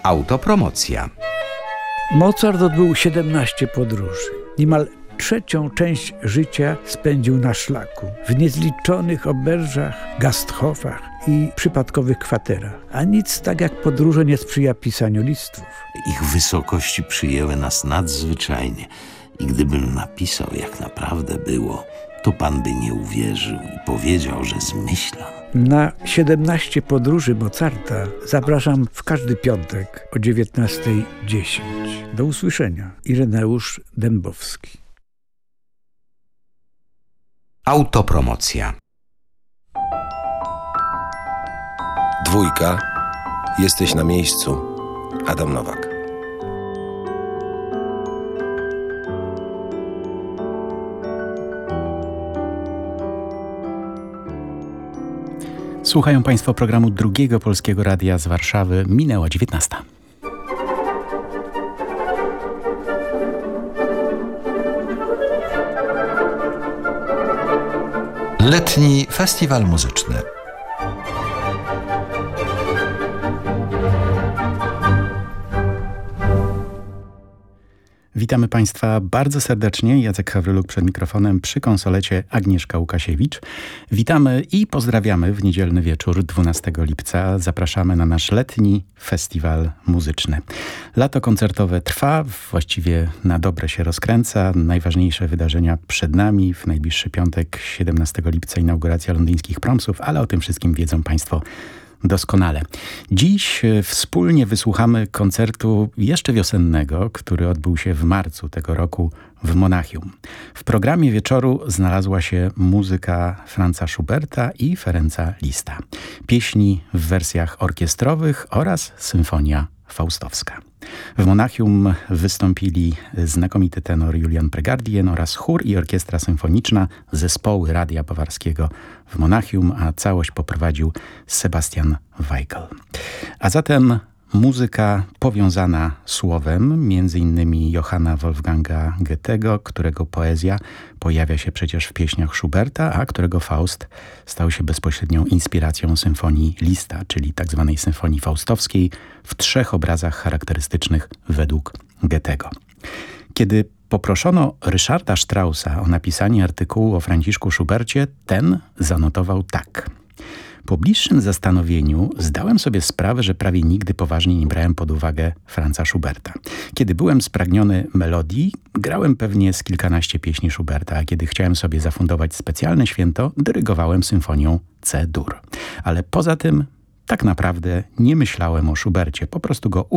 Autopromocja. Mozart odbył 17 podróży. Niemal trzecią część życia spędził na szlaku, w niezliczonych oberżach, gasthofach i przypadkowych kwaterach. A nic tak jak podróże nie sprzyja pisaniu listów. Ich wysokości przyjęły nas nadzwyczajnie i gdybym napisał, jak naprawdę było, to pan by nie uwierzył i powiedział, że zmyślam. Na 17 podróży Mozarta zapraszam w każdy piątek o 19:10. Do usłyszenia. Ireneusz Dębowski. Autopromocja. Dwójka. Jesteś na miejscu. Adam Nowak. Słuchają Państwo programu Drugiego Polskiego Radia z Warszawy. Minęła 19. Letni Festiwal Muzyczny. Witamy Państwa bardzo serdecznie. Jacek Hawryluk przed mikrofonem, przy konsolecie Agnieszka Łukasiewicz. Witamy i pozdrawiamy w niedzielny wieczór 12 lipca. Zapraszamy na nasz letni festiwal muzyczny. Lato koncertowe trwa, właściwie na dobre się rozkręca. Najważniejsze wydarzenia przed nami. W najbliższy piątek, 17 lipca, inauguracja londyńskich Promsów, ale o tym wszystkim wiedzą Państwo doskonale. Dziś wspólnie wysłuchamy koncertu jeszcze wiosennego, który odbył się w marcu tego roku w Monachium. W programie wieczoru znalazła się muzyka Franza Schuberta i Ferenca Lista. Pieśni w wersjach orkiestrowych oraz symfonia faustowska. W Monachium wystąpili znakomity tenor Julian Pregardien oraz chór i orkiestra symfoniczna, zespoły Radia Bawarskiego w Monachium, a całość poprowadził Sebastian Weigl. A zatem muzyka powiązana słowem, między innymi Johanna Wolfganga Goethego, którego poezja pojawia się przecież w pieśniach Schuberta, a którego Faust stał się bezpośrednią inspiracją symfonii Lista, czyli tzw. symfonii faustowskiej, w 3 obrazach charakterystycznych według Goethego. Kiedy poproszono Ryszarda Straussa o napisanie artykułu o Franciszku Schubercie, ten zanotował tak: po bliższym zastanowieniu zdałem sobie sprawę, że prawie nigdy poważnie nie brałem pod uwagę Franza Schuberta. Kiedy byłem spragniony melodii, grałem pewnie z kilkanaście pieśni Schuberta, a kiedy chciałem sobie zafundować specjalne święto, dyrygowałem symfonią C-dur. Ale poza tym tak naprawdę nie myślałem o Schubercie, po prostu go